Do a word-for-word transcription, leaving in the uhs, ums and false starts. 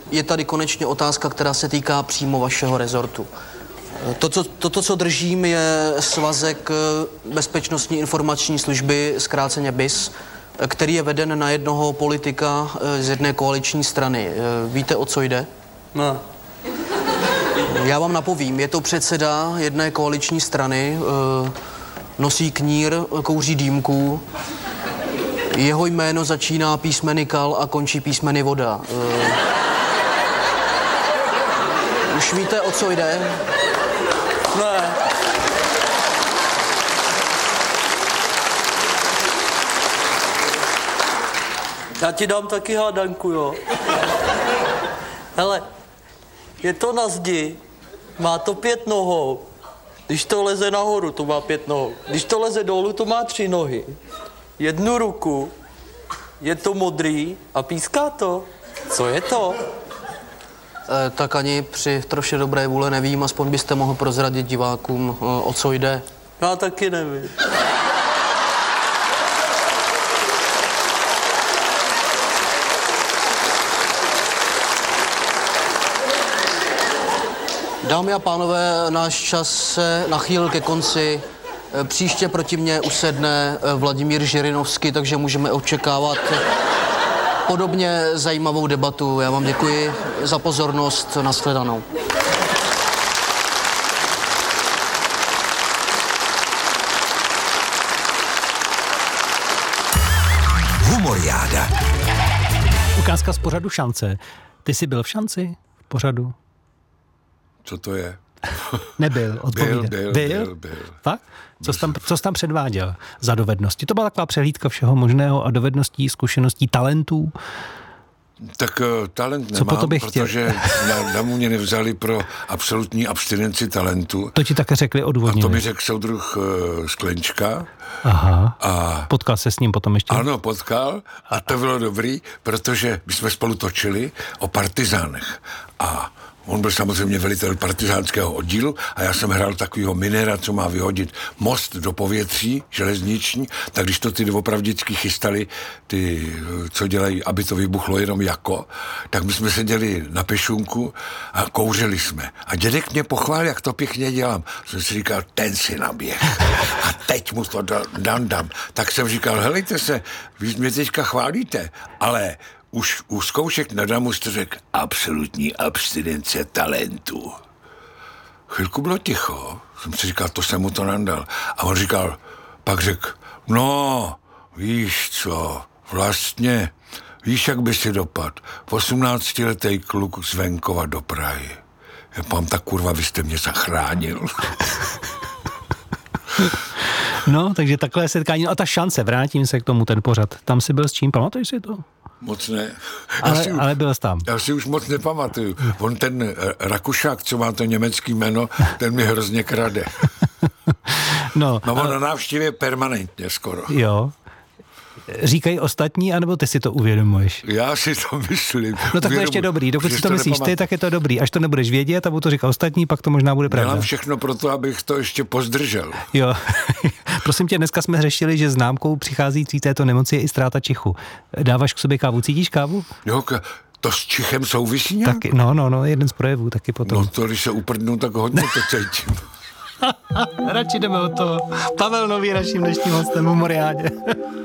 je tady konečně otázka, která se týká přímo vašeho rezortu. To, co, to, to, co držím, je svazek Bezpečnostní informační služby, zkráceně B I S, který je veden na jednoho politika z jedné koaliční strany. Víte, o co jde? No. Já vám napovím, je to předseda jedné koaliční strany, nosí knír, kouří dýmku, jeho jméno začíná písmeny kal a končí písmeny voda. Už víte, o co jde? Ne. Já ti dám taky hádanku, jo. Hele, je to na zdi, má to pět nohou. Když to leze nahoru, to má pět nohou. Když to leze dolů, to má tři nohy. Jednu ruku, je to modrý a píská to. Co je to? E, tak ani při troše dobré vůle nevím, aspoň byste mohl prozradit divákům, o co jde. Já taky nevím. Dámy a pánové, náš čas se nachýlil ke konci. Příště proti mně usedne Vladimír Žirinovský, takže můžeme očekávat podobně zajímavou debatu. Já vám děkuji za pozornost. Nashledanou. Humoriáda. Ukázka z pořadu Šance. Ty jsi byl v Šanci? V pořadu? Co to je? Nebyl, odpovídá. Byl, byl, byl, byl, byl. Fakt? Co jsi tam, co jsi tam předváděl za dovednosti? To byla taková přehlídka všeho možného a dovedností, zkušeností, talentů. Tak uh, talent Co nemám, po protože na, na mě nevzali pro absolutní abstinenci talentu. To ti také řekli odůvodněně. A to mi řekl soudruh uh, Sklenčka. Aha. A potkal se s ním potom ještě? Ano, potkal a to bylo dobrý, protože my jsme spolu točili o partizánech. A on byl samozřejmě velitel partizánského oddílu a já jsem hrál takovýho minéra, co má vyhodit most do povětří, železniční, tak když to ty doopravdicky chystali, ty, co dělají, aby to vybuchlo jenom jako, tak my jsme seděli na pešunku a kouřili jsme. A dědek mě pochválil, jak to pěkně dělám. Jsem si říkal, ten si naběh. A teď mu to dám, dám. Tak jsem říkal, helejte se, vy mě teďka chválíte, ale už u zkoušek na damu jste řekl absolutní abstinence talentu. Chvilku bylo ticho, jsem si říkal, to jsem mu to nandal. A on říkal, pak řekl, no, víš co, vlastně, víš, jak by si dopad. osmnáctiletý kluk z venkova do Prahy. Já pám, tak kurva, vy jste mě zachránil. No, takže takové setkání. No a ta Šance, vrátím se k tomu, ten pořad. Tam si byl s čím, pamatuješ si to? Moc ne. Ale, si, ale byl jsi tam. Já si už moc nepamatuju. On ten Rakušák, co má to německý jméno, ten mi hrozně krade. No, no on ale... na návštěvě permanentně skoro. Jo. Říkají ostatní, anebo ty si to uvědomuješ? Já si to myslím. No tak to je ještě dobrý. Dokud si to myslíš ty, tak je to dobrý. Až to nebudeš vědět a budu to říkat ostatní, pak to možná bude pravda. Dělám všechno pro to, abych to ještě pozdržel. Jo. Prosím tě, dneska jsme řešili, že známkou přicházící této nemoci je i ztráta čichu. Dáváš k sobě kávu? Cítíš kávu? Jo, to s čichem souvisí nějak? Taky, no, no, no, jeden z projevů taky potom. No to, když se uprdnu, tak hodně to cítím. Radši jdeme od toho. Pavel Nový naším dnešním hostem v Humoriádě.